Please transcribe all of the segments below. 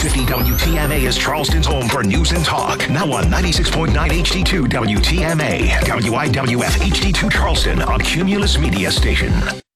650 WTMA is Charleston's home for news and talk. Now on 96.9 HD2 WTMA. WIWF HD2 Charleston, a Cumulus media station.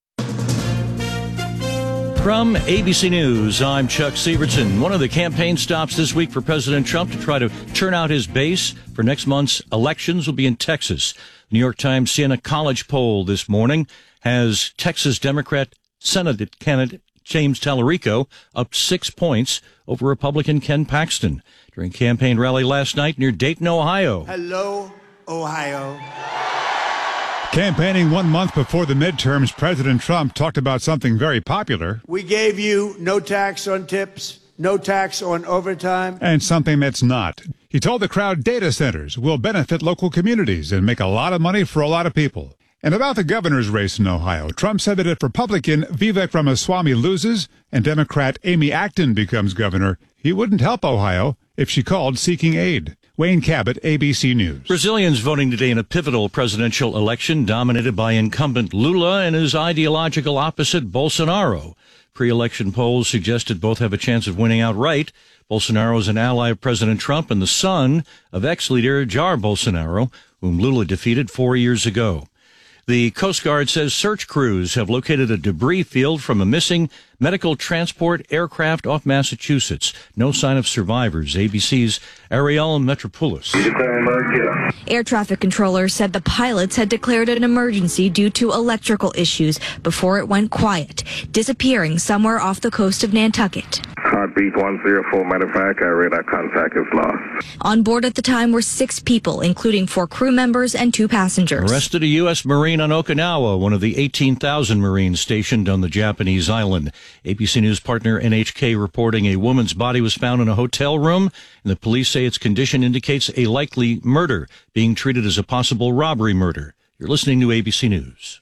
From ABC News, I'm Chuck Sievertson. One of the campaign stops this week for President Trump to try to turn out his base for next month's elections will be in Texas. New York Times Siena College poll this morning has Texas Democrat Senate candidate James Tallarico up 6 points over Republican Ken Paxton during a campaign rally last night near Dayton, Ohio. Hello, Ohio. Campaigning 1 month before the midterms, President Trump talked about something very popular. We gave you no tax on tips, no tax on overtime. And something that's not. He told the crowd data centers will benefit local communities and make a lot of money for a lot of people. And about the governor's race in Ohio, Trump said that if Republican Vivek Ramaswamy loses and Democrat Amy Acton becomes governor, he wouldn't help Ohio if she called seeking aid. Wayne Cabot, ABC News. Brazilians voting today in a pivotal presidential election dominated by incumbent Lula and his ideological opposite Bolsonaro. Pre-election polls suggested both have a chance of winning outright. Bolsonaro is an ally of President Trump and the son of ex-leader Jair Bolsonaro, whom Lula defeated 4 years ago. The Coast Guard says search crews have located a debris field from a missing medical transport aircraft off Massachusetts. No sign of survivors. ABC's Ariel Metropoulos. Air traffic controllers said the pilots had declared an emergency due to electrical issues before it went quiet, disappearing somewhere off the coast of Nantucket. Heartbeat 104, matter of fact, our radar contact is lost. On board at the time were 6 people, including 4 crew members and 2 passengers. Arrested a U.S. Marine on Okinawa, one of the 18,000 Marines stationed on the Japanese island. ABC News partner NHK reporting a woman's body was found in a hotel room, and the police say its condition indicates a likely murder, being treated as a possible robbery murder. You're listening to ABC News.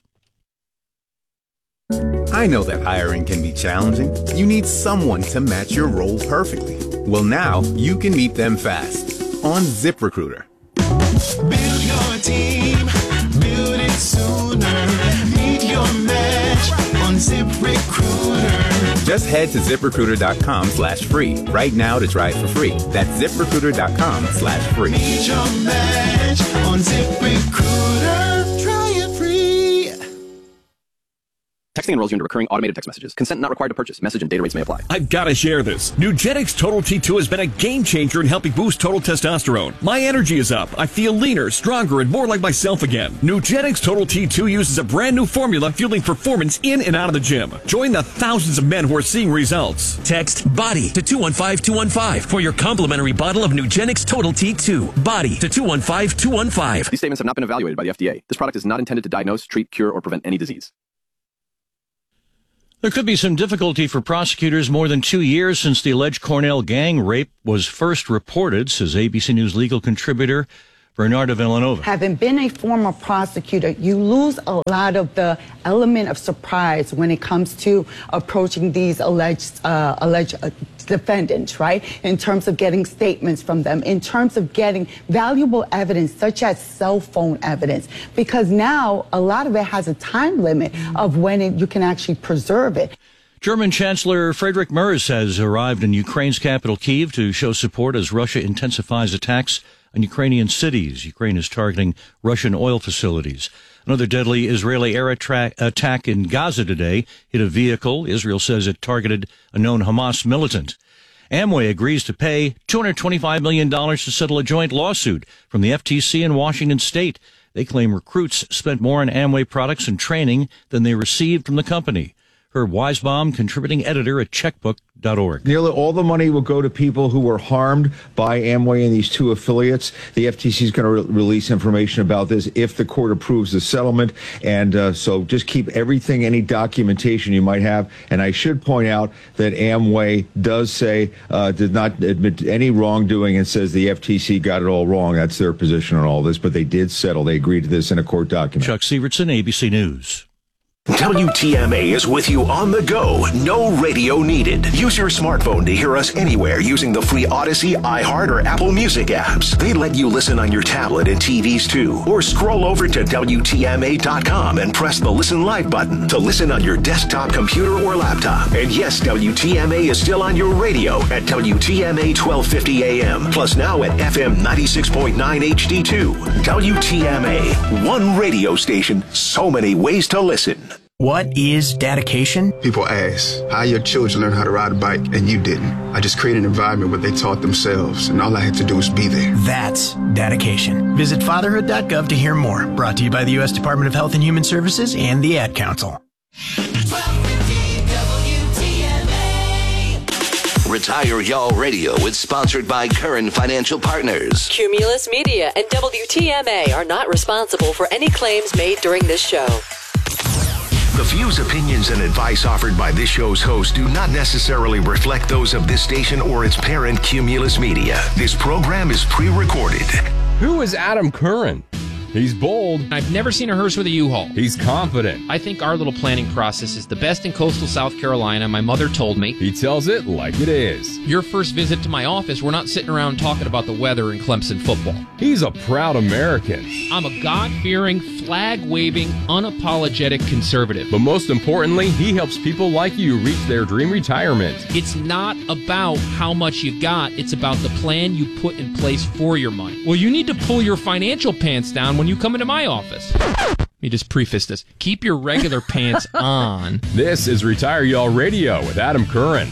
I know that hiring can be challenging. You need someone to match your role perfectly. Well, now you can meet them fast on ZipRecruiter. Build your team, build it sooner. Meet your match on ZipRecruiter. Just head to ZipRecruiter.com/free right now to try it for free. That's ZipRecruiter.com/free. Meet your match on ZipRecruiter. Try it free. Texting enrolls you into recurring automated text messages. Consent not required to purchase. Message and data rates may apply. I've got to share this. Nugenix Total T2 has been a game changer in helping boost total testosterone. My energy is up. I feel leaner, stronger, and more like myself again. Nugenix Total T2 uses a brand new formula fueling performance in and out of the gym. Join the thousands of men who are seeing results. Text BODY to 215215 for your complimentary bottle of Nugenix Total T2. BODY to 215215. These statements have not been evaluated by the FDA. This product is not intended to diagnose, treat, cure, or prevent any disease. There could be some difficulty for prosecutors more than 2 years since the alleged Cornell gang rape was first reported, says ABC News legal contributor Bernarda Villanova. Having been a former prosecutor, you lose a lot of the element of surprise when it comes to approaching these alleged defendants, right? In terms of getting statements from them, in terms of getting valuable evidence such as cell phone evidence, because now a lot of it has a time limit of when you can actually preserve it. German Chancellor Friedrich Merz has arrived in Ukraine's capital Kyiv to show support as Russia intensifies attacks on Ukrainian cities. Ukraine is targeting Russian oil facilities. Another deadly Israeli air attack in Gaza today hit a vehicle. Israel says it targeted a known Hamas militant. Amway agrees to pay $225 million to settle a joint lawsuit from the FTC and Washington State. They claim recruits spent more on Amway products and training than they received from the company. Herb Weisbaum, contributing editor at checkbook.org. Nearly all the money will go to people who were harmed by Amway and these 2 affiliates. The FTC is going to release information about this if the court approves the settlement. And so just keep everything, any documentation you might have. And I should point out that Amway does say, did not admit any wrongdoing and says the FTC got it all wrong. That's their position on all this. But they did settle. They agreed to this in a court document. Chuck Sievertson, ABC News. WTMA is with you on the go. No radio needed. Use your smartphone to hear us anywhere using the free Odyssey, iHeart, or Apple Music apps. They let you listen on your tablet and TVs too. Or scroll over to WTMA.com and press the Listen Live button to listen on your desktop, computer, or laptop. And yes, WTMA is still on your radio at WTMA 1250 AM. Plus now at FM 96.9 HD2. WTMA. One radio station, so many ways to listen. What is dedication? People ask, how your children learn how to ride a bike and you didn't? I just created an environment where they taught themselves, and all I had to do was be there. That's dedication. Visit fatherhood.gov to hear more. Brought to you by the U.S. Department of Health and Human Services and the Ad Council. Retire Y'all Radio is sponsored by Curran Financial Partners. Cumulus Media and WTMA are not responsible for any claims made during this show. The views, opinions, and advice offered by this show's host do not necessarily reflect those of this station or its parent, Cumulus Media. This program is pre-recorded. Who is Adam Curran? He's bold. I've never seen a hearse with a U-Haul. He's confident. I think our little planning process is the best in coastal South Carolina. My mother told me. He tells it like it is. Your first visit to my office, we're not sitting around talking about the weather and Clemson football. He's a proud American. I'm a God-fearing, flag-waving, unapologetic conservative. But most importantly, he helps people like you reach their dream retirement. It's not about how much you got. It's about the plan you put in place for your money. Well, you need to pull your financial pants down when you come into my office. Let me just preface this. Keep your regular pants on. This is Retire Y'all Radio with Adam Curran.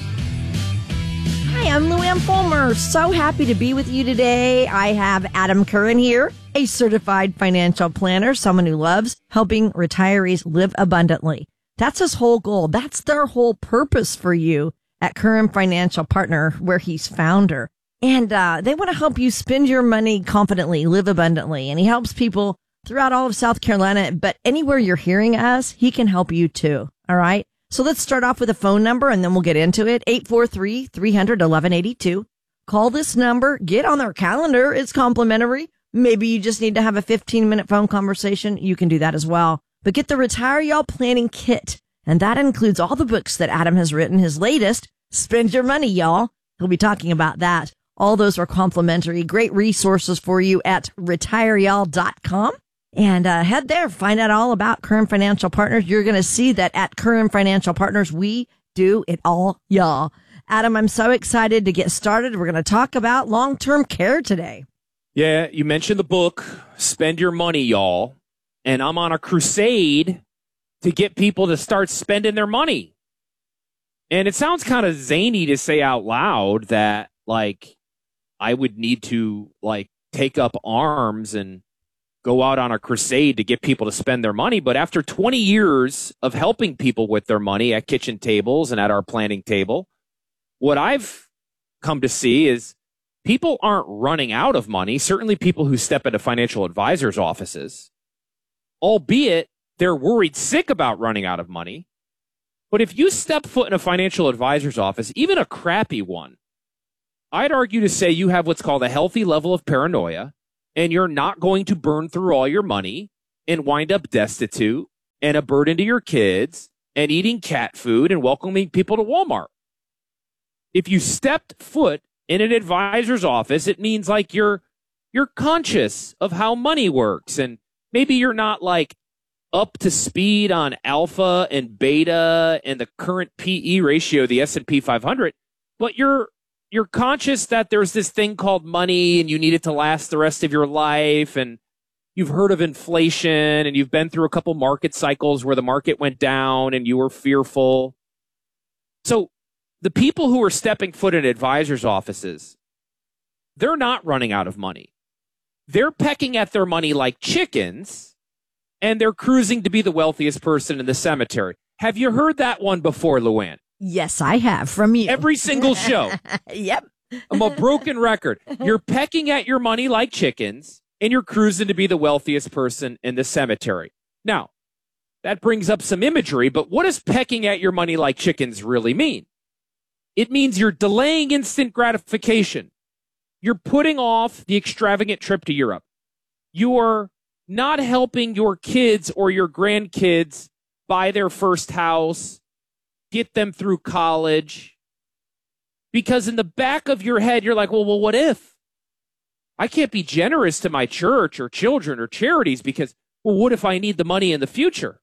Hi, I'm Luann Fulmer. So happy to be with you today. I have Adam Curran here, a certified financial planner, someone who loves helping retirees live abundantly. That's his whole goal. That's their whole purpose for you at Curran Financial Partner, where he's founder. And they want to help you spend your money confidently, live abundantly. And he helps people throughout all of South Carolina. But anywhere you're hearing us, he can help you too. All right. So let's start off with a phone number and then we'll get into it. 843-300-1182. Call this number. Get on their calendar. It's complimentary. Maybe you just need to have a 15-minute phone conversation. You can do that as well. But get the Retire Y'all Planning Kit. And that includes all the books that Adam has written. His latest, Spend Your Money, Y'all. He'll be talking about that. All those are complimentary. Great resources for you at retireyall.com. And head there, find out all about Curran Financial Partners. You're going to see that at Curran Financial Partners, we do it all, y'all. Adam, I'm so excited to get started. We're going to talk about long-term care today. Yeah, you mentioned the book, Spend Your Money, Y'all. And I'm on a crusade to get people to start spending their money. And it sounds kind of zany to say out loud that, like, I would need to, like, take up arms and go out on a crusade to get people to spend their money. But after 20 years of helping people with their money at kitchen tables and at our planning table, what I've come to see is people aren't running out of money, certainly people who step into financial advisors' offices, albeit they're worried sick about running out of money. But if you step foot in a financial advisor's office, even a crappy one, I'd argue to say you have what's called a healthy level of paranoia, and you're not going to burn through all your money and wind up destitute and a burden to your kids and eating cat food and welcoming people to Walmart. If you stepped foot in an advisor's office, it means like you're conscious of how money works, and maybe you're not like up to speed on alpha and beta and the current PE ratio of the S&P 500, but you're conscious that there's this thing called money and you need it to last the rest of your life, and you've heard of inflation and you've been through a couple market cycles where the market went down and you were fearful. So the people who are stepping foot in advisors' offices, they're not running out of money. They're pecking at their money like chickens, and they're cruising to be the wealthiest person in the cemetery. Have you heard that one before, Luann? Yes, I have, from you. Every single show. Yep. I'm a broken record. You're pecking at your money like chickens, and you're cruising to be the wealthiest person in the cemetery. Now, that brings up some imagery, but what does pecking at your money like chickens really mean? It means you're delaying instant gratification. You're putting off the extravagant trip to Europe. You're not helping your kids or your grandkids buy their first house, get them through college. Because in the back of your head, you're like, well, what if? I can't be generous to my church or children or charities because, well, what if I need the money in the future?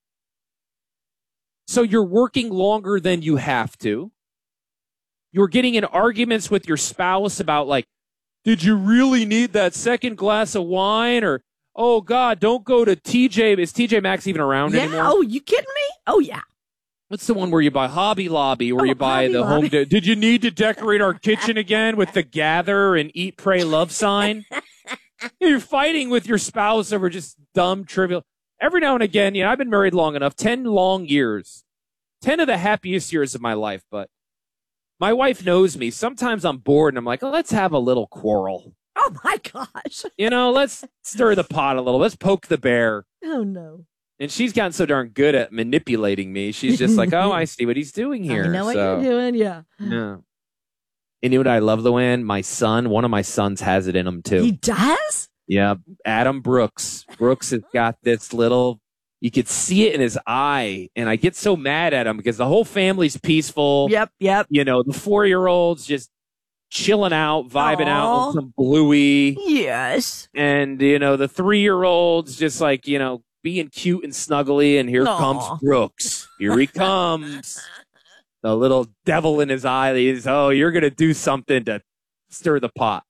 So you're working longer than you have to. You're getting in arguments with your spouse about, like, did you really need that second glass of wine? Or, oh, God, don't go to TJ. Is TJ Maxx even around anymore? Oh, you kidding me? Oh, yeah. What's the one where you buy Hobby Lobby, where you buy Hobby the Lobby. home? Did you need to decorate our kitchen again with the gather and eat, pray, love sign? You're fighting with your spouse over just dumb, trivial. Every now and again, I've been married long enough, 10 long years, 10 of the happiest years of my life, but my wife knows me. Sometimes I'm bored and I'm like, oh, let's have a little quarrel. Oh, my gosh. Let's stir the pot a little. Let's poke the bear. Oh, no. And she's gotten so darn good at manipulating me. She's just like, oh, I see what he's doing here. I know what you're doing, yeah. Yeah. And you know what I love, Luann? My son, one of my sons has it in him, too. He does? Yeah, Adam Brooks. Brooks has got this little, you could see it in his eye. And I get so mad at him because the whole family's peaceful. Yep. The 4-year-old's just chilling out, vibing out with some Bluey. Yes. And, the 3-year-old's just like, being cute and snuggly. And here comes Brooks. Here he comes. The little devil in his eye. You're going to do something to stir the pot.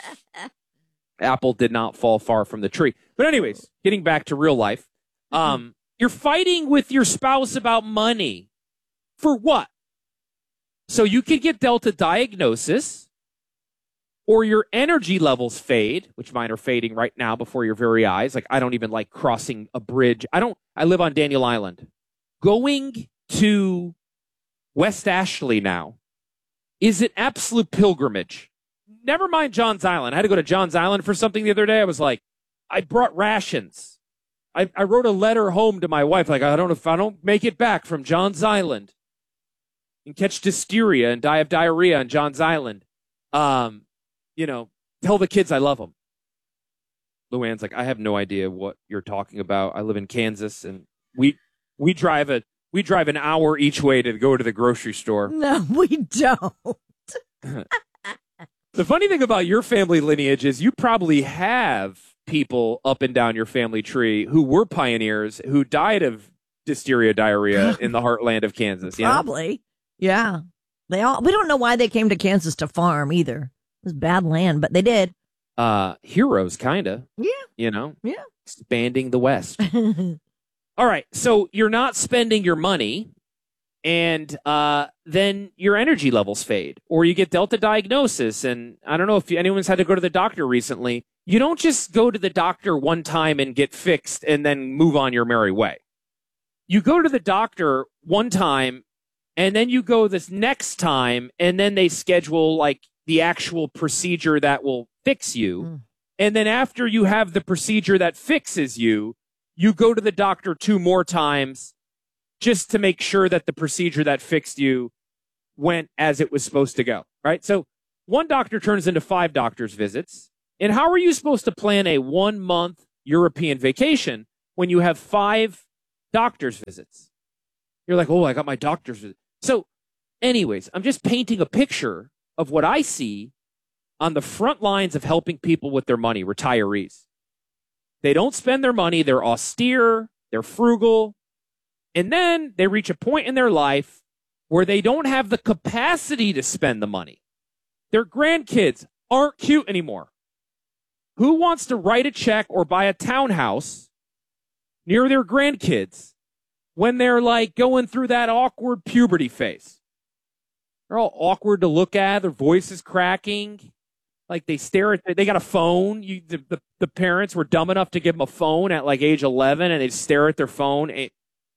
Apple did not fall far from the tree. But anyways, getting back to real life, you're fighting with your spouse about money. For what? So you could get dealt a diagnosis, or your energy levels fade, which mine are fading right now before your very eyes. Like, I don't even like crossing a bridge. I live on Daniel Island. Going to West Ashley now is an absolute pilgrimage. Never mind John's Island. I had to go to John's Island for something the other day. I was like, I brought rations. I wrote a letter home to my wife. Like, I don't know if I don't make it back from John's Island and catch dysteria and die of diarrhea on John's Island. Tell the kids I love them. Luann's like, I have no idea what you're talking about. I live in Kansas, and we drive an hour each way to go to the grocery store. No, we don't. The funny thing about your family lineage is you probably have people up and down your family tree who were pioneers who died of dysteria, diarrhea in the heartland of Kansas. Probably. Yeah. We don't know why they came to Kansas to farm either. It was bad land, but they did. Heroes, kind of. Yeah. Yeah. Expanding the West. All right. So you're not spending your money, and then your energy levels fade, or you get dealt a diagnosis. And I don't know if anyone's had to go to the doctor recently. You don't just go to the doctor one time and get fixed and then move on your merry way. You go to the doctor one time, and then you go this next time, and then they schedule like the actual procedure that will fix you. And then after you have the procedure that fixes you, you go to the doctor 2 more times just to make sure that the procedure that fixed you went as it was supposed to go, right? So one doctor turns into 5 doctor's visits. And how are you supposed to plan a 1-month European vacation when you have 5 doctor's visits? You're like, oh, I got my doctor's visit. So anyways, I'm just painting a picture of what I see on the front lines of helping people with their money, retirees. They don't spend their money. They're austere. They're frugal. And then they reach a point in their life where they don't have the capacity to spend the money. Their grandkids aren't cute anymore. Who wants to write a check or buy a townhouse near their grandkids when they're like going through that awkward puberty phase? They're all awkward to look at. Their voice is cracking. Like they got a phone. The parents were dumb enough to give them a phone at like age 11, and they stare at their phone. I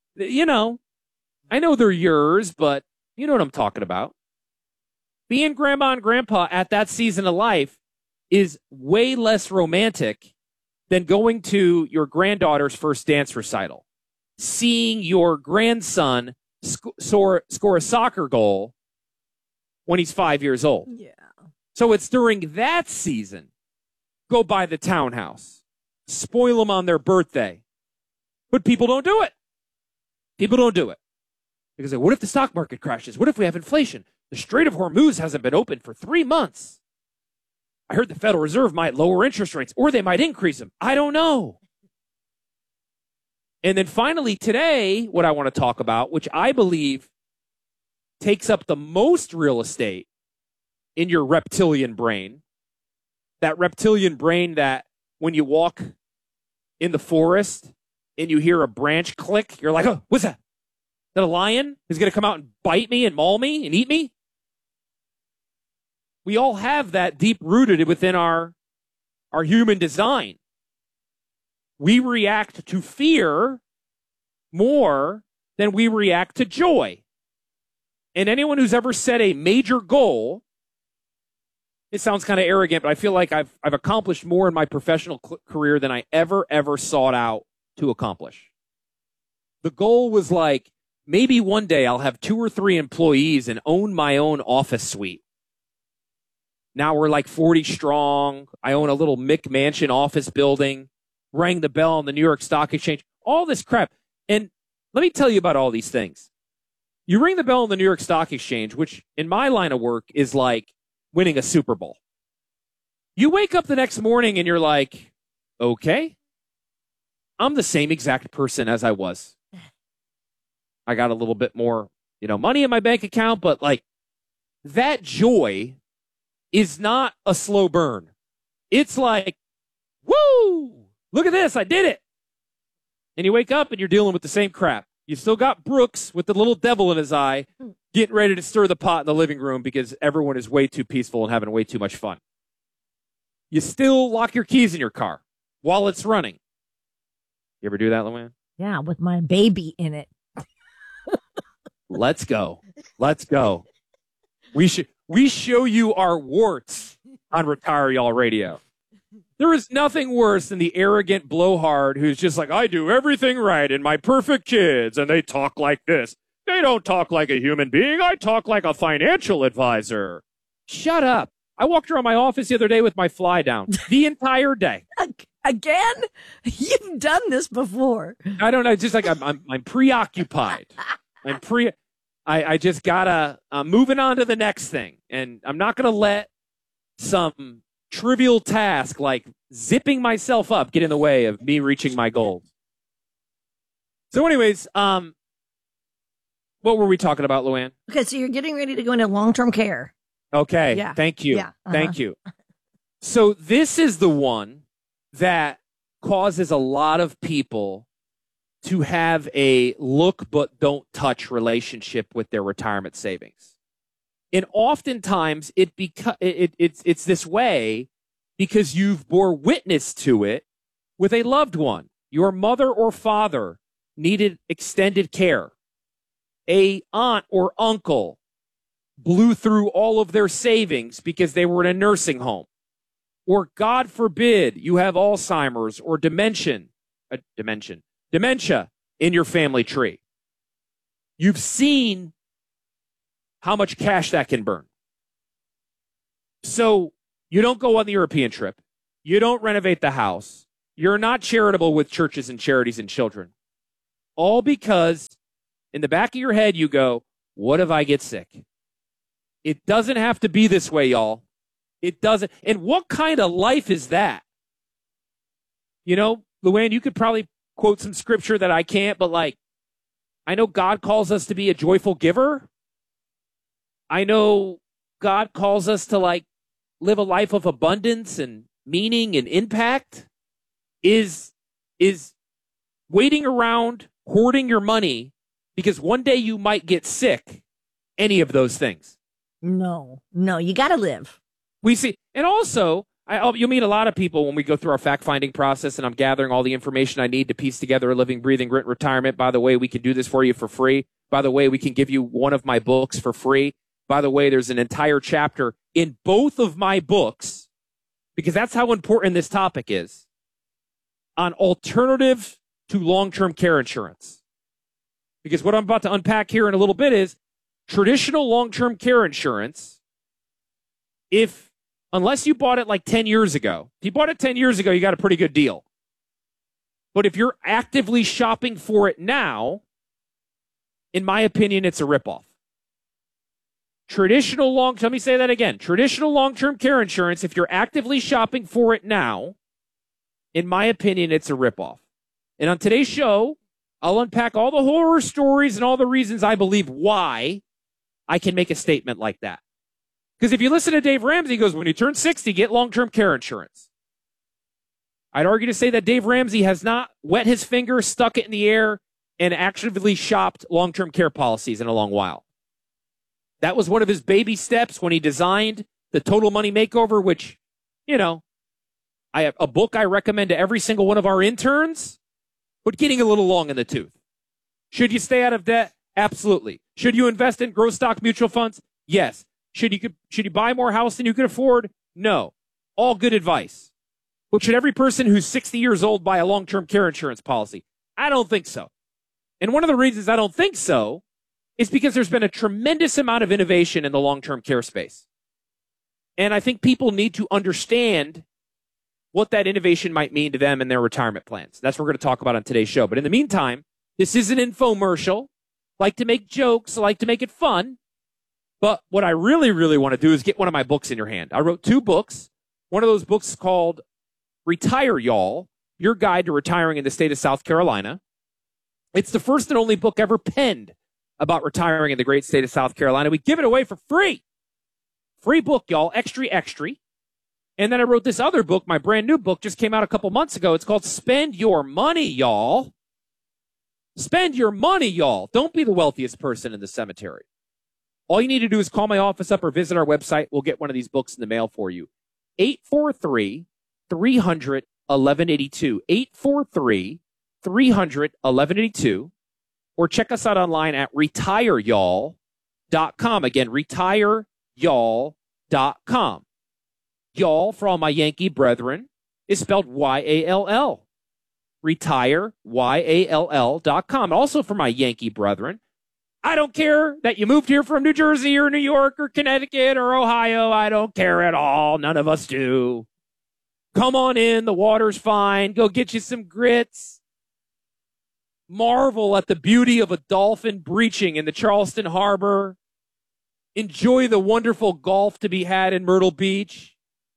know they're yours, but you know what I'm talking about. Being grandma and grandpa at that season of life is way less romantic than going to your granddaughter's first dance recital, seeing your grandson score a soccer goal when he's 5 years old. Yeah. So it's during that season. Go buy the townhouse. Spoil them on their birthday. But people don't do it. People don't do it. Because what if the stock market crashes? What if we have inflation? The Strait of Hormuz hasn't been open for 3 months. I heard the Federal Reserve might lower interest rates, or they might increase them. I don't know. And then finally today, what I want to talk about, which I believe takes up the most real estate in your reptilian brain, that reptilian brain that when you walk in the forest and you hear a branch click, you're like, oh, what's that? Is that a lion who's going to come out and bite me and maul me and eat me? We all have that deep-rooted within our human design. We react to fear more than we react to joy. And anyone who's ever set a major goal, it sounds kind of arrogant, but I feel like I've accomplished more in my professional career than I ever sought out to accomplish. The goal was like, maybe one day I'll have 2 or 3 employees and own my own office suite. Now we're like 40 strong. I own a little McMansion office building. Rang the bell on the New York Stock Exchange. All this crap. And let me tell you about all these things. You ring the bell on the New York Stock Exchange, which in my line of work is like winning a Super Bowl. You wake up the next morning and you're like, okay, I'm the same exact person as I was. I got a little bit more, money in my bank account, but like that joy is not a slow burn. It's like, woo, look at this, I did it. And you wake up and you're dealing with the same crap. You still got Brooks with the little devil in his eye getting ready to stir the pot in the living room because everyone is way too peaceful and having way too much fun. You still lock your keys in your car while it's running. You ever do that, Luann? Yeah, with my baby in it. Let's go. Let's go. We show you our warts on Retire Y'all Radio. There is nothing worse than the arrogant blowhard who's just like, I do everything right and my perfect kids, and they talk like this. They don't talk like a human being. I talk like a financial advisor. Shut up. I walked around my office the other day with my fly down the entire day. Again? You've done this before. I don't know. It's just like I'm preoccupied. I just gotta, I'm moving on to the next thing. And I'm not going to let some trivial task like zipping myself up get in the way of me reaching my goals. So anyways, what were we talking about, Luann? Okay, so you're getting ready to go into long-term care. Okay, yeah. Thank you. Yeah. Thank you. So this is the one that causes a lot of people to have a look but don't touch relationship with their retirement savings. And oftentimes it's this way because you've bore witness to it with a loved one. Your mother or father needed extended care. A aunt or uncle blew through all of their savings because they were in a nursing home. Or God forbid you have Alzheimer's or dementia in your family tree. You've seen how much cash that can burn. So you don't go on the European trip. You don't renovate the house. You're not charitable with churches and charities and children. All because in the back of your head you go, what if I get sick? It doesn't have to be this way, y'all. It doesn't. And what kind of life is that? Luann, you could probably quote some scripture that I can't, but I know God calls us to be a joyful giver. I know God calls us to live a life of abundance and meaning and impact. Is waiting around hoarding your money because one day you might get sick any of those things? No, you got to live. We see, and also, you'll meet a lot of people when we go through our fact-finding process, and I'm gathering all the information I need to piece together a living, breathing, grit retirement. By the way, we can do this for you for free. By the way, we can give you one of my books for free. By the way, there's an entire chapter in both of my books, because that's how important this topic is, on alternative to long-term care insurance. Because what I'm about to unpack here in a little bit is traditional long-term care insurance, unless you bought it 10 years ago. If you bought it 10 years ago, you got a pretty good deal. But if you're actively shopping for it now, in my opinion, it's a ripoff. Let me say that again. Traditional long-term care insurance, if you're actively shopping for it now, in my opinion, it's a ripoff. And on today's show, I'll unpack all the horror stories and all the reasons I believe why I can make a statement like that. Because if you listen to Dave Ramsey, he goes, when you turn 60, get long-term care insurance. I'd argue to say that Dave Ramsey has not wet his finger, stuck it in the air, and actively shopped long-term care policies in a long while. That was one of his baby steps when he designed the Total Money Makeover, which, I have a book I recommend to every single one of our interns, but getting a little long in the tooth. Should you stay out of debt? Absolutely. Should you invest in growth stock mutual funds? Yes. Should you buy more house than you could afford? No. All good advice. But should every person who's 60 years old buy a long-term care insurance policy? I don't think so. And one of the reasons I don't think so is because there's been a tremendous amount of innovation in the long-term care space. And I think people need to understand what that innovation might mean to them and their retirement plans. That's what we're going to talk about on today's show. But in the meantime, this is an infomercial. Like to make jokes, I like to make it fun. But what I really, really want to do is get one of my books in your hand. I wrote 2 books. One of those books is called Retire Y'all, Your Guide to Retiring in the State of South Carolina. It's the first and only book ever penned about retiring in the great state of South Carolina. We give it away for free. Free book, y'all. Extra, extra. And then I wrote this other book. My brand new book just came out a couple months ago. It's called Spend Your Money, Y'all. Spend your money, y'all. Don't be the wealthiest person in the cemetery. All you need to do is call my office up or visit our website. We'll get one of these books in the mail for you. 843-300-1182. 843-300-1182. Or check us out online at retireyall.com. Again, retireyall.com. Y'all, for all my Yankee brethren, is spelled Y-A-L-L. Retire, YALL.com. Also for my Yankee brethren, I don't care that you moved here from New Jersey or New York or Connecticut or Ohio. I don't care at all. None of us do. Come on in. The water's fine. Go get you some grits. Marvel at the beauty of a dolphin breaching in the Charleston Harbor. Enjoy the wonderful golf to be had in Myrtle Beach.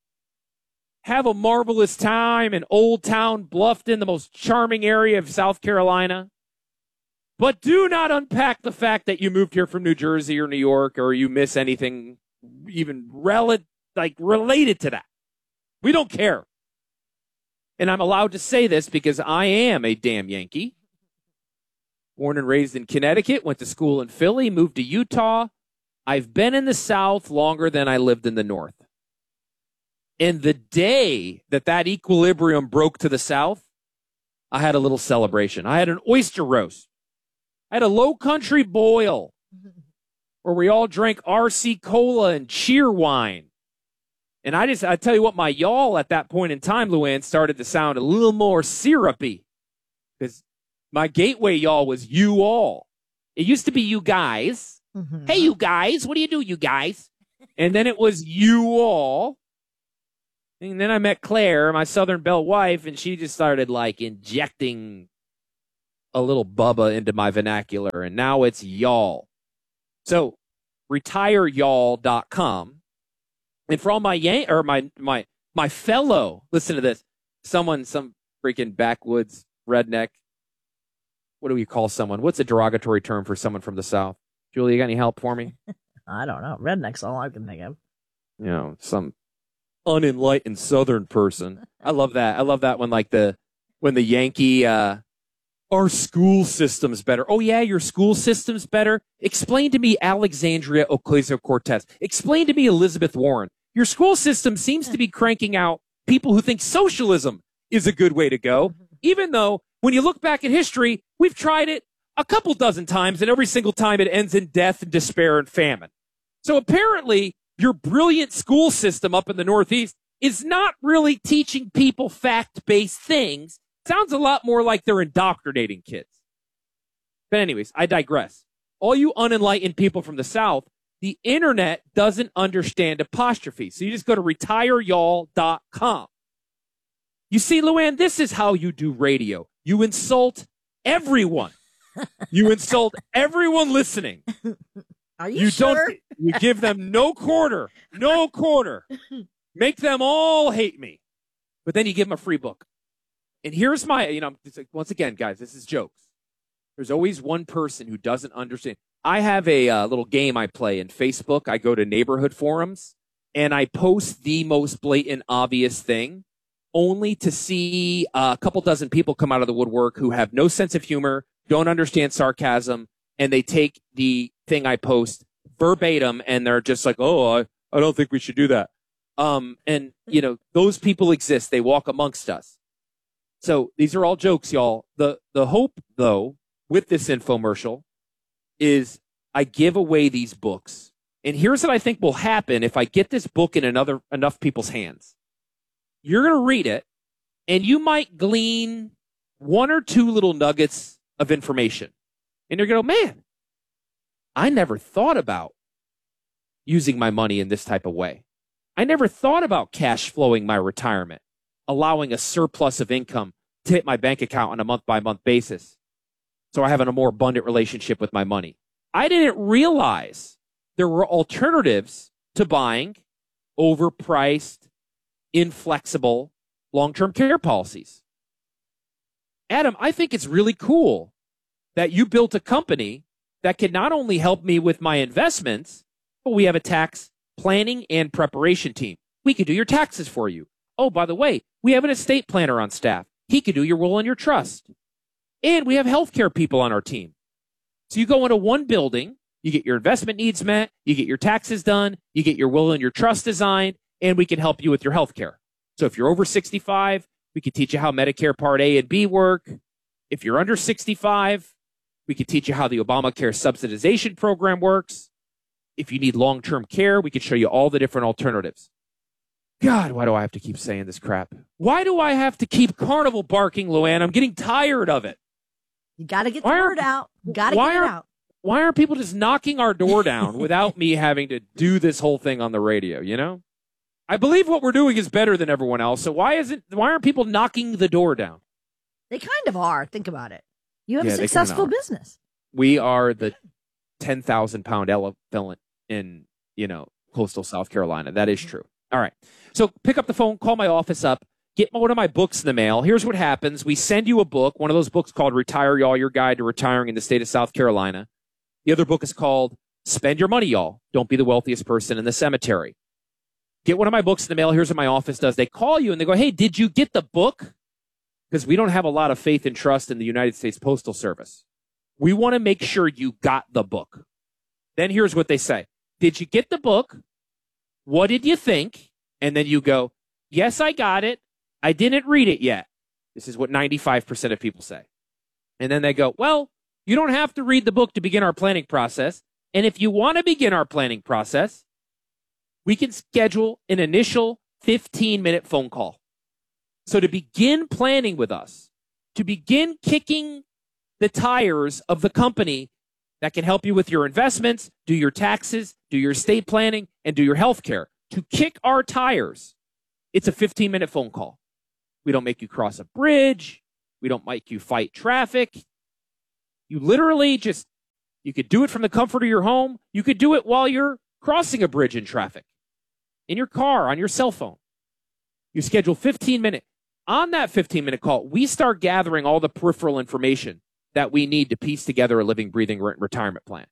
Have a marvelous time in Old Town Bluffton, the most charming area of South Carolina. But do not unpack the fact that you moved here from New Jersey or New York or you miss anything even related to that. We don't care. And I'm allowed to say this because I am a damn Yankee. Born and raised in Connecticut, went to school in Philly, moved to Utah. I've been in the South longer than I lived in the North. And the day that equilibrium broke to the South, I had a little celebration. I had an oyster roast. I had a low country boil where we all drank RC Cola and cheer wine. And I tell you what, my y'all at that point in time, Luann, started to sound a little more syrupy. Because my gateway y'all was you all. It used to be you guys. Mm-hmm. Hey, you guys. What do you do, you guys? And then it was you all. And then I met Claire, my Southern Belle wife, and she just started injecting a little Bubba into my vernacular. And now it's y'all. So retireyall.com. And for all my fellow, listen to this. Some freaking backwoods redneck. What do we call someone? What's a derogatory term for someone from the South? Julie, you got any help for me? I don't know. Redneck's all I can think of. Some unenlightened Southern person. I love that. I love that when the Yankee, our school system's better. Oh yeah, your school system's better. Explain to me Alexandria Ocasio-Cortez. Explain to me Elizabeth Warren. Your school system seems to be cranking out people who think socialism is a good way to go, even though when you look back at history, we've tried it a couple dozen times, and every single time it ends in death and despair and famine. So apparently, your brilliant school system up in the Northeast is not really teaching people fact-based things. Sounds a lot more like they're indoctrinating kids. But anyways, I digress. All you unenlightened people from the South, the internet doesn't understand apostrophe. So you just go to retireyall.com. You see, Luann, this is how you do radio. You insult everyone. You insult everyone listening. Are you sure? You give them no quarter. Make them all hate me. But then you give them a free book. And here's my, it's like, once again, guys, this is jokes. There's always one person who doesn't understand. I have a little game I play in Facebook. I go to neighborhood forums and I post the most blatant, obvious thing only to see a couple dozen people come out of the woodwork who have no sense of humor, don't understand sarcasm, and they take the thing I post verbatim and they're just like, oh, I don't think we should do that. And, those people exist. They walk amongst us. So these are all jokes, y'all. The hope, though, with this infomercial is I give away these books. And here's what I think will happen if I get this book in enough people's hands. You're going to read it, and you might glean one or two little nuggets of information. And you're going to go, man, I never thought about using my money in this type of way. I never thought about cash flowing my retirement, allowing a surplus of income to hit my bank account on a month-by-month basis so I have a more abundant relationship with my money. I didn't realize there were alternatives to buying overpriced, inflexible, long-term care policies. Adam, I think it's really cool that you built a company that can not only help me with my investments, but we have a tax planning and preparation team. We could do your taxes for you. Oh, by the way, we have an estate planner on staff. He could do your will and your trust. And we have healthcare people on our team. So you go into one building, you get your investment needs met, you get your taxes done, you get your will and your trust designed, and we can help you with your healthcare. So if you're over 65, we can teach you how Medicare Part A and B work. If you're under 65, we can teach you how the Obamacare subsidization program works. If you need long-term care, we can show you all the different alternatives. God, why do I have to keep saying this crap? Why do I have to keep carnival barking, Luann? I'm getting tired of it. You got to get the word out. Got to get it out. Why aren't people just knocking our door down without me having to do this whole thing on the radio, I believe what we're doing is better than everyone else, so why aren't people knocking the door down? They kind of are. Think about it. You have a successful business. We are the 10,000-pound elephant in, coastal South Carolina. That is true. All right. So pick up the phone, call my office up, get one of my books in the mail. Here's what happens. We send you a book, one of those books called Retire Y'all, Your Guide to Retiring in the State of South Carolina. The other book is called Spend Your Money, Y'all. Don't Be the Wealthiest Person in the Cemetery. Get one of my books in the mail. Here's what my office does. They call you and they go, hey, did you get the book? Because we don't have a lot of faith and trust in the United States Postal Service. We want to make sure you got the book. Then here's what they say. Did you get the book? What did you think? And then you go, yes, I got it. I didn't read it yet. This is what 95% of people say. And then they go, well, you don't have to read the book to begin our planning process. And if you want to begin our planning process, we can schedule an initial 15-minute phone call. So to begin planning with us, to begin kicking the tires of the company that can help you with your investments, do your taxes, do your estate planning, and do your health care, to kick our tires, it's a 15-minute phone call. We don't make you cross a bridge. We don't make you fight traffic. You literally you could do it from the comfort of your home. You could do it while you're crossing a bridge in traffic, in your car, on your cell phone. You schedule 15 minutes. On that 15-minute call, we start gathering all the peripheral information that we need to piece together a living, breathing, written retirement plan.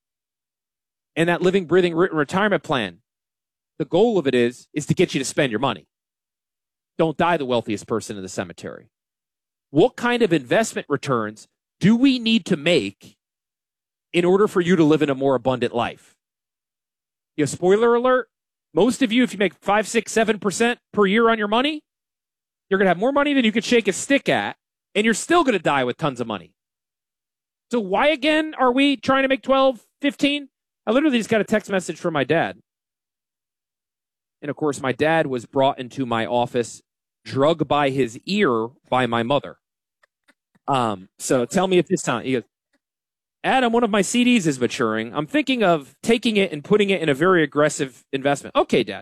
And that living, breathing, written retirement plan, the goal of it is to get you to spend your money. Don't die the wealthiest person in the cemetery. What kind of investment returns do we need to make in order for you to live in a more abundant life? Spoiler alert, most of you, if you make 5, 6, 7% per year on your money, you're going to have more money than you could shake a stick at, and you're still going to die with tons of money. So why, again, are we trying to make 12, 15? I literally just got a text message from my dad. And, of course, my dad was brought into my office, drug by his ear by my mother. So tell me if this sounds... He goes, Adam, one of my CDs is maturing. I'm thinking of taking it and putting it in a very aggressive investment. Okay, Dad.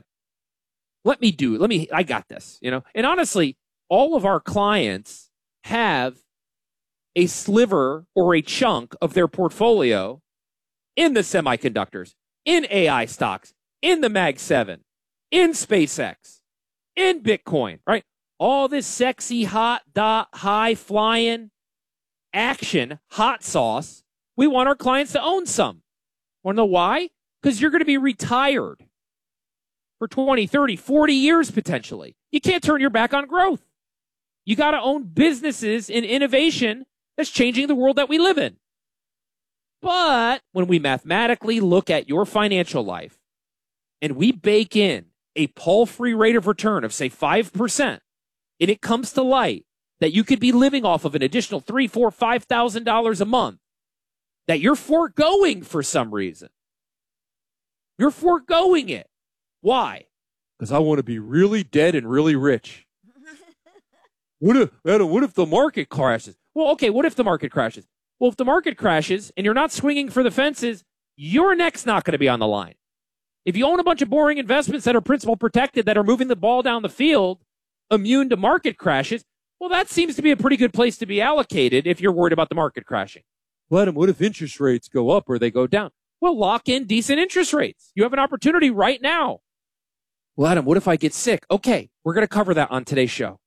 I got this, And honestly, all of our clients have a sliver or a chunk of their portfolio in the semiconductors, in AI stocks, in the Mag 7, in SpaceX, in Bitcoin, right? All this sexy, hot, high flying action, hot sauce. We want our clients to own some. Want to know why? Because you're going to be retired for 20, 30, 40 years potentially. You can't turn your back on growth. You got to own businesses in innovation that's changing the world that we live in. But when we mathematically look at your financial life and we bake in a paltry rate of return of, say, 5%, and it comes to light that you could be living off of an additional $3,000, $4,000, $5,000 a month that you're foregoing for some reason. You're foregoing it. Why? Because I want to be really dead and really rich. What if the market crashes? Well, okay, what if the market crashes? Well, if the market crashes and you're not swinging for the fences, your neck's not going to be on the line. If you own a bunch of boring investments that are principal protected, that are moving the ball down the field, immune to market crashes, well, that seems to be a pretty good place to be allocated if you're worried about the market crashing. Well, Adam, what if interest rates go up or they go down? Well, lock in decent interest rates. You have an opportunity right now. Well, Adam, what if I get sick? Okay, we're going to cover that on today's show.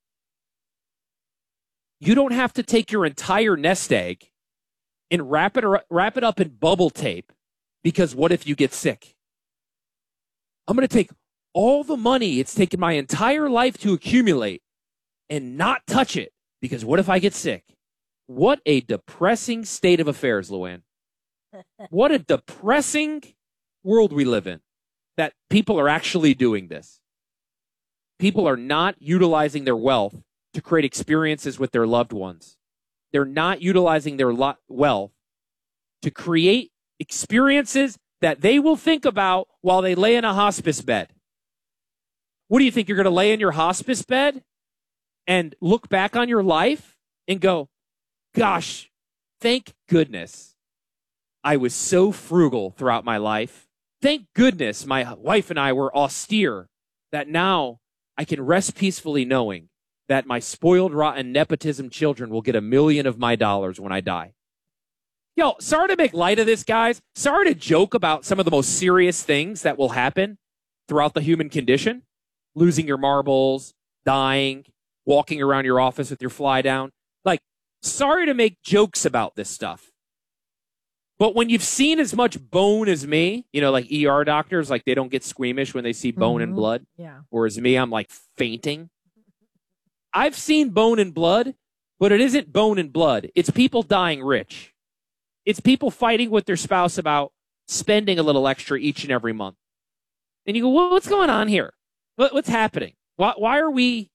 You don't have to take your entire nest egg and wrap it up in bubble tape because what if you get sick? I'm going to take all the money it's taken my entire life to accumulate and not touch it because what if I get sick? What a depressing state of affairs, Luann. What a depressing world we live in that people are actually doing this. People are not utilizing their wealth to create experiences with their loved ones. They're not utilizing their wealth to create experiences that they will think about while they lay in a hospice bed. What do you think? You're going to lay in your hospice bed and look back on your life and go, gosh, thank goodness I was so frugal throughout my life. Thank goodness my wife and I were austere, that now I can rest peacefully knowing that my spoiled, rotten nepotism children will get $1 million of my dollars when I die. Yo, sorry to make light of this, guys. Sorry to joke about some of the most serious things that will happen throughout the human condition. Losing your marbles, dying, walking around your office with your fly down. Like, sorry to make jokes about this stuff. But when you've seen as much bone as me, you know, like ER doctors, like they don't get squeamish when they see bone and blood. Yeah. Whereas me, I'm like fainting. I've seen bone and blood, but it isn't bone and blood. It's people dying rich. It's people fighting with their spouse about spending a little extra each and every month. And you go, well, what's going on here? What's happening? Why are we...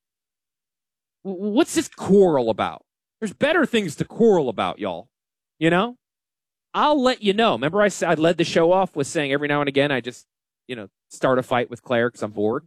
What's this quarrel about? There's better things to quarrel about, y'all. You know? I'll let you know. Remember I led the show off with saying every now and again I just, start a fight with Claire because I'm bored?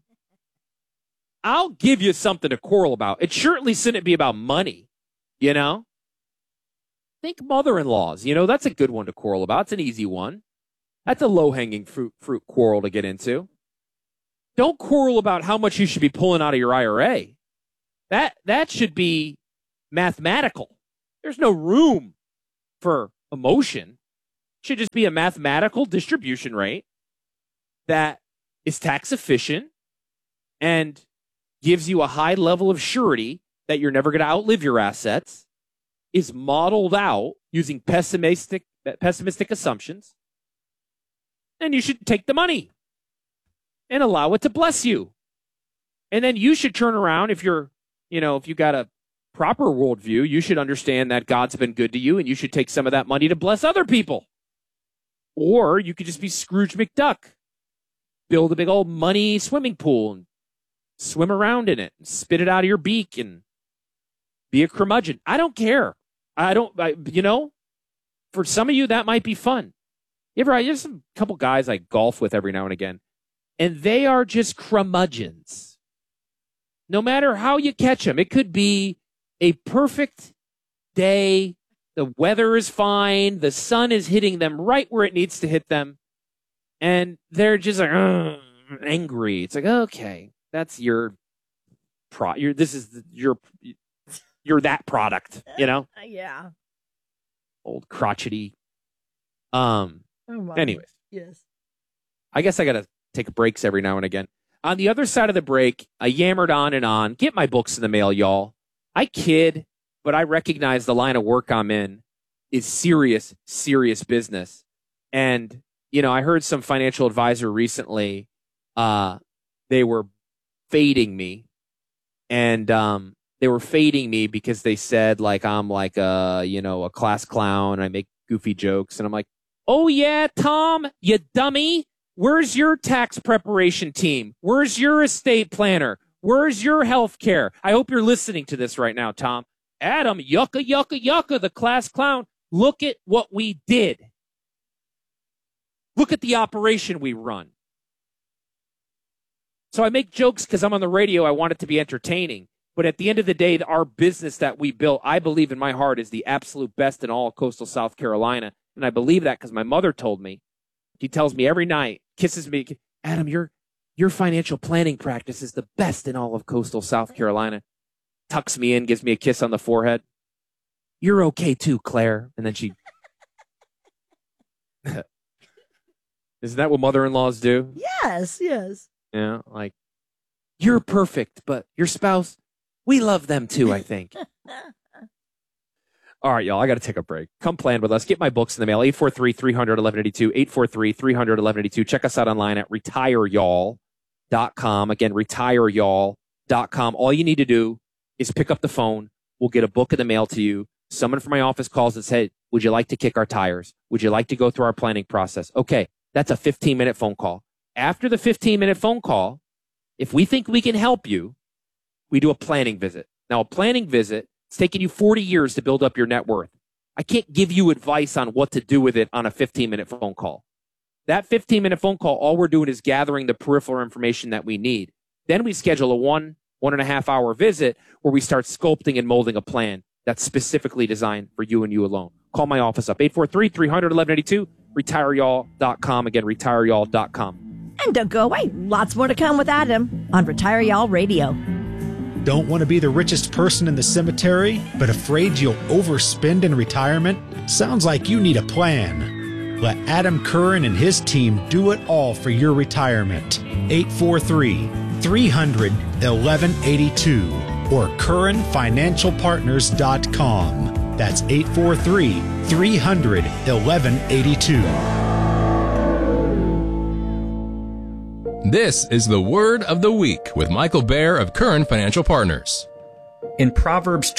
I'll give you something to quarrel about. It certainly shouldn't be about money, you know? Think mother-in-laws. That's a good one to quarrel about. It's an easy one. That's a low-hanging fruit quarrel to get into. Don't quarrel about how much you should be pulling out of your IRA. That should be mathematical. There's no room for emotion. It should just be a mathematical distribution rate that is tax efficient and gives you a high level of surety that you're never going to outlive your assets, is modeled out using pessimistic assumptions, and you should take the money and allow it to bless you. And then you should turn around if you got a proper worldview, you should understand that God's been good to you and you should take some of that money to bless other people. Or you could just be Scrooge McDuck, build a big old money swimming pool and swim around in it, and spit it out of your beak and be a curmudgeon. I don't care. For some of you, that might be fun. There's a couple guys I golf with every now and again, and they are just curmudgeons. No matter how you catch them, it could be a perfect day. The weather is fine. The sun is hitting them right where it needs to hit them. And they're just like, angry. It's like, okay, that's you're that product, Yeah. Old crotchety. Oh, wow. Anyways. Yes. I guess I got to take breaks every now and again. On the other side of the break, I yammered on and on. Get my books in the mail, y'all. I kid, but I recognize the line of work I'm in is serious, serious business. And, you know, I heard some financial advisor recently, they were fading me. And they were fading me because they said, like, I'm like a class clown. I make goofy jokes. And I'm like, oh, yeah, Tom, you dummy. Where's your tax preparation team? Where's your estate planner? Where's your health care? I hope you're listening to this right now, Tom. Adam, yucca, yucca, yucca, the class clown. Look at what we did. Look at the operation we run. So I make jokes because I'm on the radio. I want it to be entertaining. But at the end of the day, our business that we built, I believe in my heart, is the absolute best in all of coastal South Carolina. And I believe that because my mother told me. She tells me every night, kisses me, Adam, your financial planning practice is the best in all of coastal South Carolina. Tucks me in, gives me a kiss on the forehead. You're okay too, Claire. And then she... Isn't that what mother-in-laws do? Yes, yes. Yeah, like, you're perfect, but your spouse, we love them too, I think. All right, y'all, I got to take a break. Come plan with us. Get my books in the mail, 843-300-1182, 843-300-1182. Check us out online at retireyall.com. Again, retireyall.com. All you need to do is pick up the phone. We'll get a book in the mail to you. Someone from my office calls and says, would you like to kick our tires? Would you like to go through our planning process? Okay, that's a 15-minute phone call. After the 15-minute phone call, if we think we can help you, we do a planning visit. Now, a planning visit, it's taken you 40 years to build up your net worth. I can't give you advice on what to do with it on a 15-minute phone call. That 15-minute phone call, all we're doing is gathering the peripheral information that we need. Then we schedule a 1.5 hour visit where we start sculpting and molding a plan that's specifically designed for you and you alone. Call my office up, 843-300-1182, retireyall.com. Again, retireyall.com. And don't go away. Lots more to come with Adam on Retire Y'all Radio. Don't want to be the richest person in the cemetery, but afraid you'll overspend in retirement? Sounds like you need a plan. Let Adam Curran and his team do it all for your retirement. 843-300-1182 or CurranFinancialPartners.com. That's 843-300-1182. This is the Word of the Week with Michael Baer of Curran Financial Partners. In Proverbs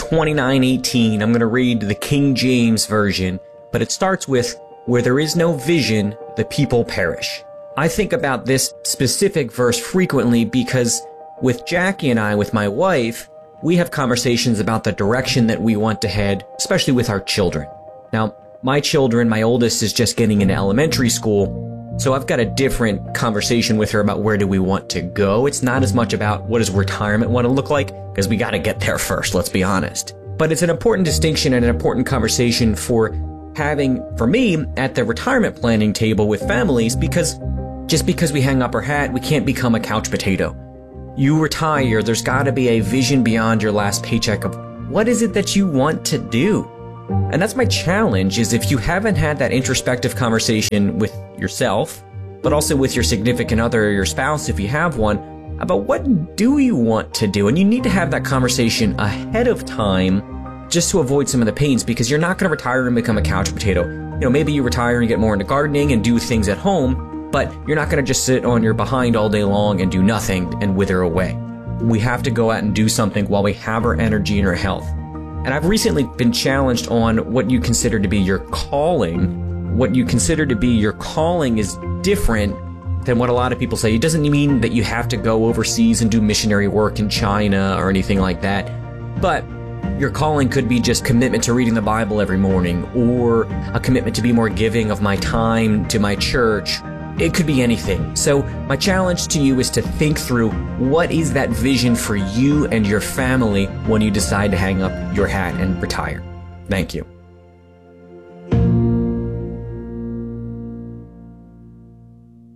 29:18, I'm going to read the King James Version, but it starts with, where there is no vision, the people perish. I think about this specific verse frequently because with Jackie and I, with my wife, we have conversations about the direction that we want to head, especially with our children. Now, my children, my oldest is just getting into elementary school, so I've got a different conversation with her about where do we want to go. It's not as much about what does retirement want to look like, because we got to get there first, let's be honest. But it's an important distinction and an important conversation for having, for me, at the retirement planning table with families, because just because we hang up our hat, we can't become a couch potato. You retire, there's got to be a vision beyond your last paycheck of what is it that you want to do? And that's my challenge, is if you haven't had that introspective conversation with yourself, but also with your significant other or your spouse, if you have one, about what do you want to do? And you need to have that conversation ahead of time just to avoid some of the pains, because you're not going to retire and become a couch potato. You know, maybe you retire and get more into gardening and do things at home, but you're not going to just sit on your behind all day long and do nothing and wither away. We have to go out and do something while we have our energy and our health. And I've recently been challenged on what you consider to be your calling. What you consider to be your calling is different than what a lot of people say. It doesn't mean that you have to go overseas and do missionary work in China or anything like that. But your calling could be just commitment to reading the Bible every morning, or a commitment to be more giving of my time to my church. It could be anything. So my challenge to you is to think through what is that vision for you and your family when you decide to hang up your hat and retire. Thank you.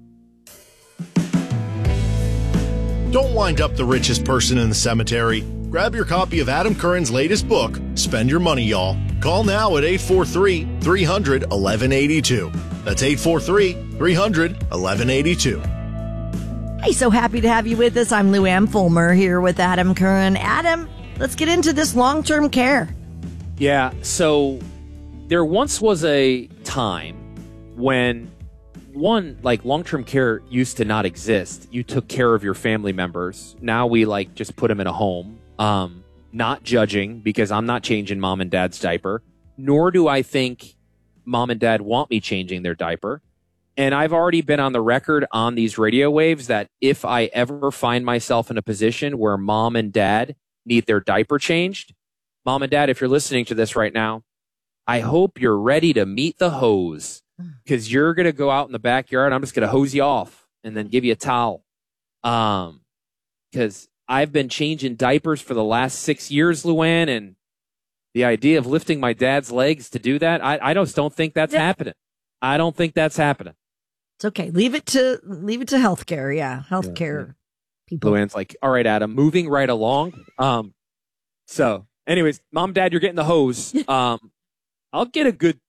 Don't wind up the richest person in the cemetery. Grab your copy of Adam Curran's latest book, Spend Your Money, Y'all. Call now at 843-300-1182. That's 843-300-1182. Hey, so happy to have you with us. I'm Lou Ann Fulmer here with Adam Curran. Adam, let's get into this long-term care. Yeah, so there once was a time when long-term care used to not exist. You took care of your family members. Now we just put them in a home. Not judging, because I'm not changing mom and dad's diaper, nor do I think mom and dad want me changing their diaper. And I've already been on the record on these radio waves that if I ever find myself in a position where mom and dad need their diaper changed, mom and dad, if you're listening to this right now, I hope you're ready to meet the hose, because you're going to go out in the backyard. I'm just going to hose you off and then give you a towel. Because I've been changing diapers for the last 6 years, Luann, and the idea of lifting my dad's legs to do that, I just don't think that's happening. I don't think that's happening. It's okay. Leave it to healthcare. Yeah, healthcare people. Luann's like, all right, Adam, moving right along. So, anyways, mom, dad, you're getting the hose. I'll get a good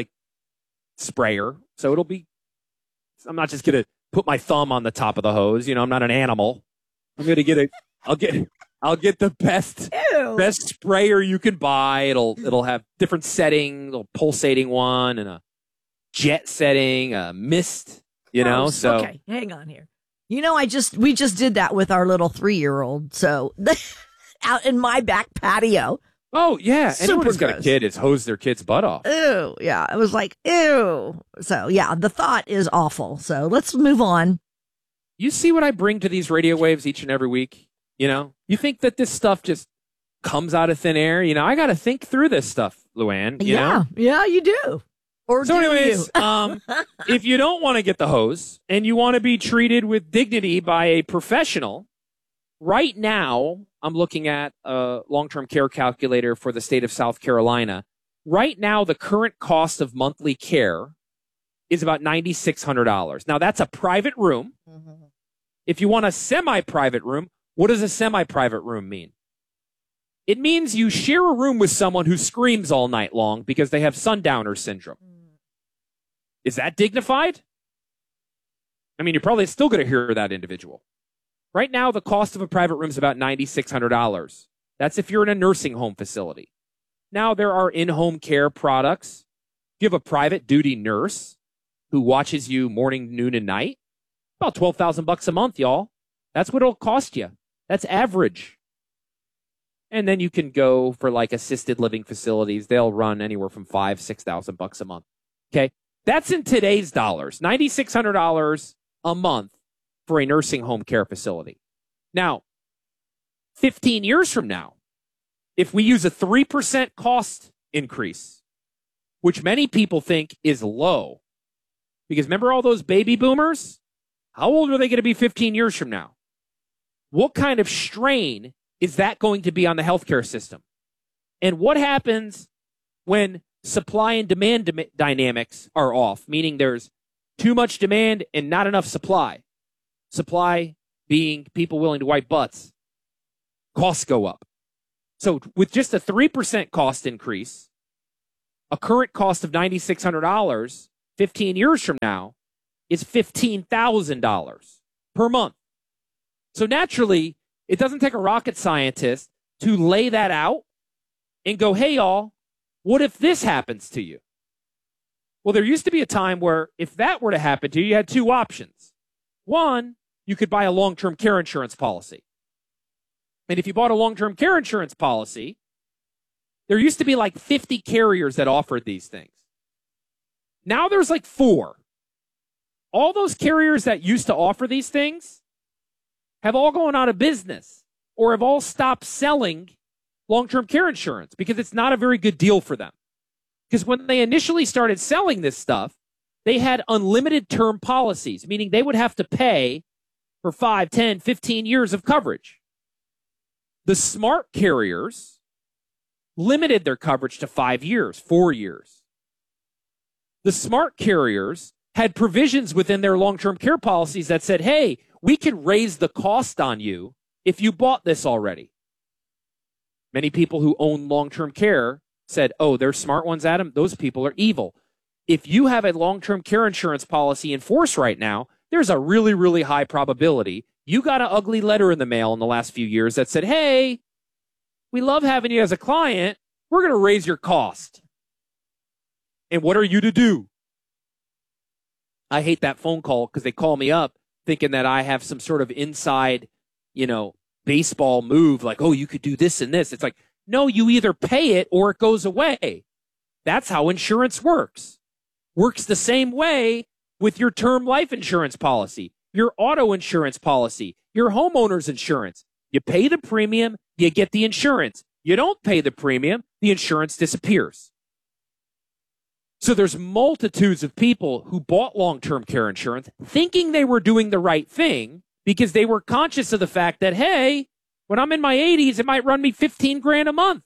sprayer, so it'll be. I'm not just gonna put my thumb on the top of the hose. I'm not an animal. I'm gonna get I'll get the best sprayer you can buy. It'll have different settings, a pulsating one and a jet setting, a mist. So okay, hang on here. We just did that with our little 3-year-old. So out in my back patio. Oh yeah, anyone who's got a gross. kid has hosed their kid's butt off. Ew, yeah, it was like ew. So yeah, the thought is awful. So let's move on. You see what I bring to these radio waves each and every week? You think that this stuff just comes out of thin air? I got to think through this stuff, Luann. You know? Yeah, you do. Or so, do anyways, you? if you don't want to get the hose and you want to be treated with dignity by a professional, right now I'm looking at a long-term care calculator for the state of South Carolina. Right now, the current cost of monthly care is about $9,600. Now, that's a private room. Mm-hmm. If you want a semi-private room, what does a semi-private room mean? It means you share a room with someone who screams all night long because they have sundowner syndrome. Is that dignified? I mean, you're probably still going to hear that individual. Right now, the cost of a private room is about $9,600. That's if you're in a nursing home facility. Now, there are in-home care products. You have a private duty nurse who watches you morning, noon, and night. About $12,000 a month, y'all. That's what it'll cost you. That's average. And then you can go for assisted living facilities. They'll run anywhere from $5,000, $6,000 a month. Okay, that's in today's dollars. $9,600 a month for a nursing home care facility. Now, 15 years from now, if we use a 3% cost increase, which many people think is low, because remember all those baby boomers? How old are they going to be 15 years from now? What kind of strain is that going to be on the healthcare system? And what happens when supply and demand dynamics are off, meaning there's too much demand and not enough supply? Supply being people willing to wipe butts. Costs go up. So with just a 3% cost increase, a current cost of $9,600, 15 years from now, is $15,000 per month. So naturally, it doesn't take a rocket scientist to lay that out and go, hey, y'all, what if this happens to you? Well, there used to be a time where if that were to happen to you, you had two options. One, you could buy a long-term care insurance policy. And if you bought a long-term care insurance policy, there used to be 50 carriers that offered these things. Now there's 4. All those carriers that used to offer these things have all gone out of business or have all stopped selling long-term care insurance because it's not a very good deal for them. Because when they initially started selling this stuff, they had unlimited term policies, meaning they would have to pay for 5, 10, 15 years of coverage. The smart carriers limited their coverage to 5 years, 4 years. The smart carriers had provisions within their long-term care policies that said, hey, we can raise the cost on you if you bought this already. Many people who own long-term care said, oh, they're smart ones, Adam. Those people are evil. If you have a long-term care insurance policy in force right now, there's a really, really high probability you got an ugly letter in the mail in the last few years that said, hey, we love having you as a client. We're going to raise your cost. And what are you to do? I hate that phone call because they call me up thinking that I have some sort of inside, baseball move like, oh, you could do this and this. It's like, no, you either pay it or it goes away. That's how insurance works. Works the same way with your term life insurance policy, your auto insurance policy, your homeowner's insurance. You pay the premium, you get the insurance. You don't pay the premium, the insurance disappears. So there's multitudes of people who bought long-term care insurance thinking they were doing the right thing because they were conscious of the fact that, hey, when I'm in my 80s, it might run me $15,000 a month.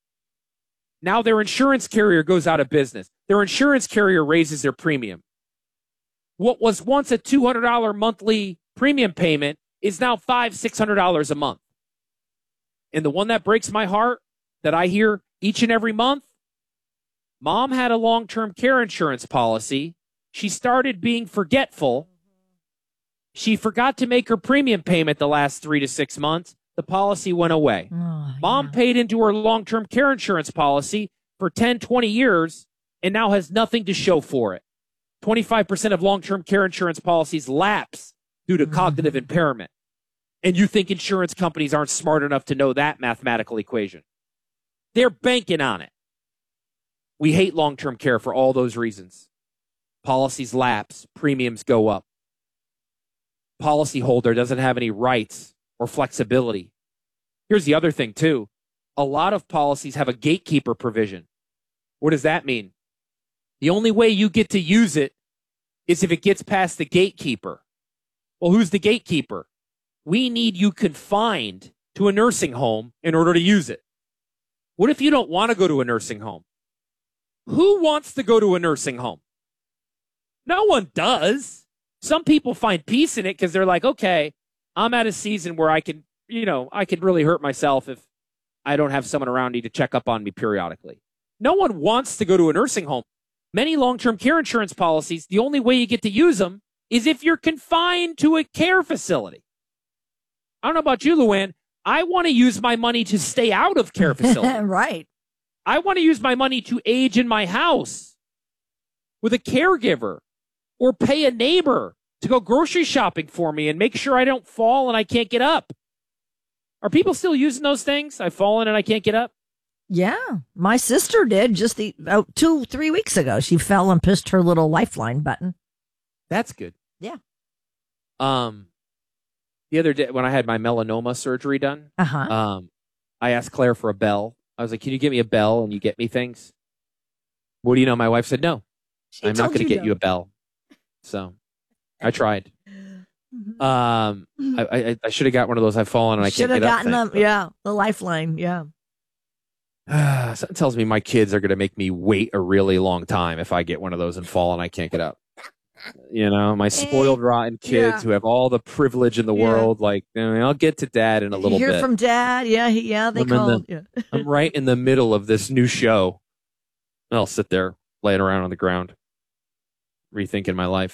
Now their insurance carrier goes out of business. Their insurance carrier raises their premium. What was once a $200 monthly premium payment is now $500-$600 a month. And the one that breaks my heart that I hear each and every month, Mom had a long-term care insurance policy. She started being forgetful. She forgot to make her premium payment the last 3 to 6 months. The policy went away. Mom paid into her long-term care insurance policy for 10, 20 years and now has nothing to show for it. 25% of long-term care insurance policies lapse due to cognitive impairment. And you think insurance companies aren't smart enough to know that mathematical equation. They're banking on it. We hate long-term care for all those reasons. Policies lapse, premiums go up. Policyholder doesn't have any rights or flexibility. Here's the other thing, too. A lot of policies have a gatekeeper provision. What does that mean? The only way you get to use it is if it gets past the gatekeeper. Well, who's the gatekeeper? We need you confined to a nursing home in order to use it. What if you don't want to go to a nursing home? Who wants to go to a nursing home? No one does. Some people find peace in it because they're like, okay, I'm at a season where I can really hurt myself if I don't have someone around me to check up on me periodically. No one wants to go to a nursing home. Many long-term care insurance policies, the only way you get to use them is if you're confined to a care facility. I don't know about you, Luann. I want to use my money to stay out of care facilities. Right. I want to use my money to age in my house with a caregiver or pay a neighbor to go grocery shopping for me and make sure I don't fall and I can't get up. Are people still using those things? I've fallen and I can't get up? Yeah. My sister did just 2-3 weeks ago. She fell and pushed her little lifeline button. That's good. Yeah. The other day when I had my melanoma surgery done, I asked Claire for a bell. I was like, can you get me a bell and you get me things? What do you know? My wife said, no, I'm not going to get you a bell. So I tried. I should have got one of those. I've fallen and I can't get up. Should have gotten them. Yeah. The lifeline. Yeah. Something tells me my kids are going to make me wait a really long time if I get one of those and fall and I can't get up. My spoiled, rotten kids who have all the privilege in the world. Like, I'll get to Dad in a little bit. You hear from Dad? Yeah, they called. I'm right in the middle of this new show. I'll sit there, laying around on the ground, rethinking my life.